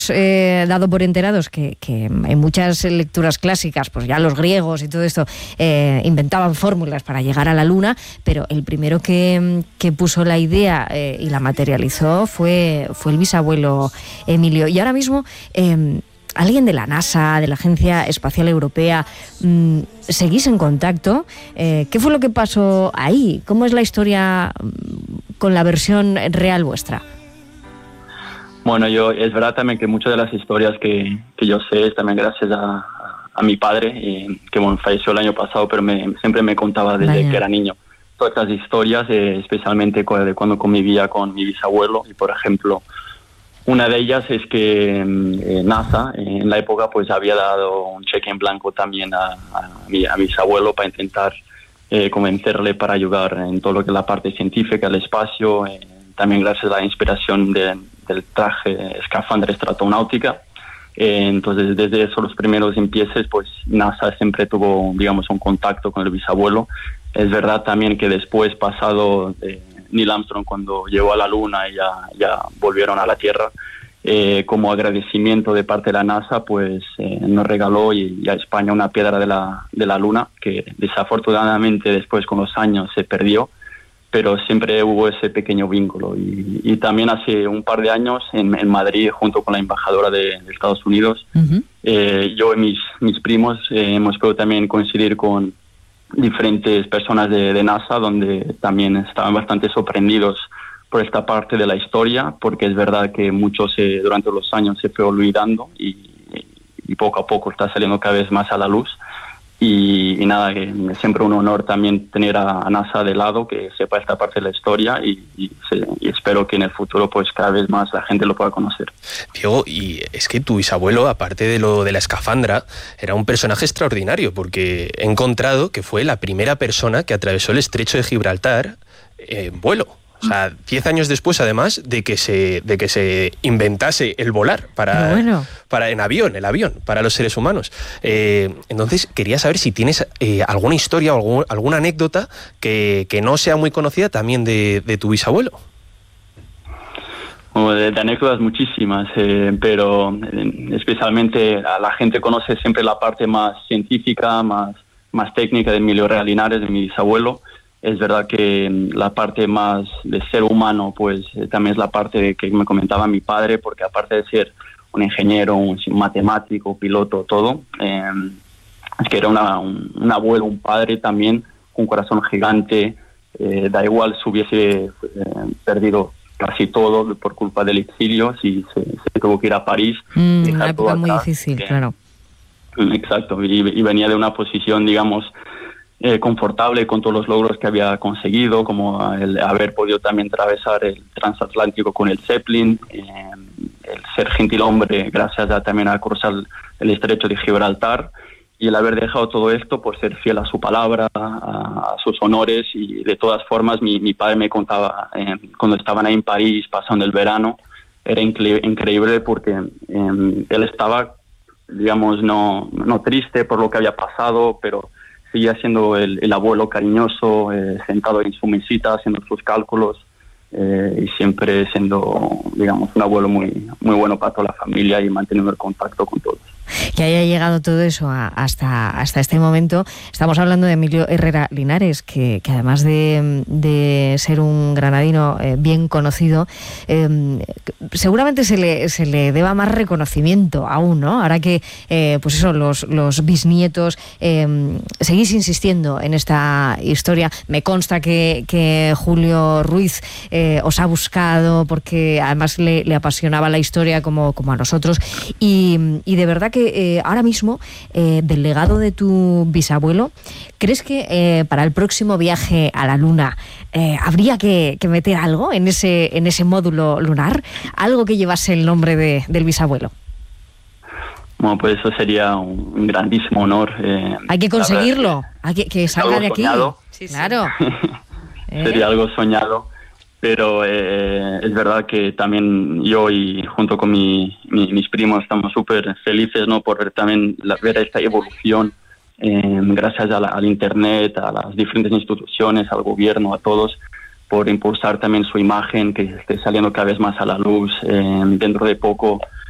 dado por enterados que en muchas lecturas clásicas, pues ya los griegos y todo esto inventaban fórmulas para llegar a la Luna, pero el primero que puso la idea y la materializó fue el bisabuelo Emilio. Y ahora mismo alguien de la NASA, de la Agencia Espacial Europea, ¿seguís en contacto? ¿Qué fue lo que pasó ahí? ¿Cómo es la historia con la versión real vuestra? Bueno, es verdad también que muchas de las historias que yo sé es también gracias a mi padre, que bueno, falleció el año pasado, pero siempre me contaba desde que era niño todas estas historias, especialmente de cuando convivía con mi bisabuelo. Y por ejemplo, una de ellas es que NASA en la época pues había dado un cheque en blanco también a mi bisabuelo para intentar convencerle para ayudar en todo lo que es la parte científica, el espacio, también gracias a la inspiración del traje escafandra estratonáutica. Entonces, desde eso, los primeros empieces, pues NASA siempre tuvo, digamos, un contacto con el bisabuelo. Es verdad también que después, pasado Neil Armstrong, cuando llegó a la Luna y ya volvieron a la Tierra, como agradecimiento de parte de la NASA, pues nos regaló y a España una piedra de la Luna, que desafortunadamente después con los años se perdió, pero siempre hubo ese pequeño vínculo. Y también hace un par de años en Madrid, junto con la embajadora de Estados Unidos, yo y mis primos hemos podido también coincidir con diferentes personas de NASA, donde también estaban bastante sorprendidos por esta parte de la historia, porque es verdad que mucho durante los años se fue olvidando y poco a poco está saliendo cada vez más a la luz. Y nada, que es siempre un honor también tener a NASA de lado, que sepa esta parte de la historia y espero que en el futuro pues cada vez más la gente lo pueda conocer. Diego, y es que tu bisabuelo, aparte de lo de la escafandra, era un personaje extraordinario, porque he encontrado que fue la primera persona que atravesó el estrecho de Gibraltar en vuelo. O sea, 10 años después, además, de que se inventase el volar para el avión, para los seres humanos. Entonces, quería saber si tienes alguna historia o alguna anécdota que no sea muy conocida también de tu bisabuelo. De anécdotas muchísimas, pero especialmente a la gente conoce siempre la parte más científica, más técnica de Emilio Herrera Linares, de mi bisabuelo. Es verdad que la parte más de ser humano, pues también es la parte que me comentaba mi padre, porque aparte de ser un ingeniero, un matemático, piloto, todo, es que era un abuelo, un padre también, con un corazón gigante. Da igual si hubiese perdido casi todo por culpa del exilio, si se tuvo que ir a París. Una época muy difícil, claro. Exacto, y venía de una posición, digamos, confortable con todos los logros que había conseguido, como el haber podido también atravesar el transatlántico con el Zeppelin, el ser gentilhombre gracias también a cruzar el estrecho de Gibraltar, y el haber dejado todo esto por ser fiel a su palabra, a sus honores. Y de todas formas mi padre me contaba cuando estaban ahí en París pasando el verano, era increíble porque él estaba, digamos, no triste por lo que había pasado, pero seguía siendo el abuelo cariñoso, sentado en su mesita haciendo sus cálculos, y siempre siendo, digamos, un abuelo muy, muy bueno para toda la familia y manteniendo el contacto con todos. Que haya llegado todo eso hasta este momento. Estamos hablando de Emilio Herrera Linares, que además de ser un granadino bien conocido, seguramente se le deba más reconocimiento aún, ¿no? Ahora que pues eso, los bisnietos seguís insistiendo en esta historia. Me consta que Julio Ruiz os ha buscado porque además le apasionaba la historia como a nosotros, y de verdad que ahora mismo, del legado de tu bisabuelo, ¿crees que para el próximo viaje a la Luna habría que meter algo en ese módulo lunar? ¿Algo que llevase el nombre del bisabuelo? Bueno, pues eso sería un grandísimo honor. Hay que conseguirlo, hay que salga de aquí. Sí, claro. Sería algo soñado. Pero es verdad que también yo y junto con mis primos estamos súper felices, ¿no?, por ver esta evolución, gracias al Internet, a las diferentes instituciones, al gobierno, a todos, por impulsar también su imagen, que esté saliendo cada vez más a la luz. Dentro de poco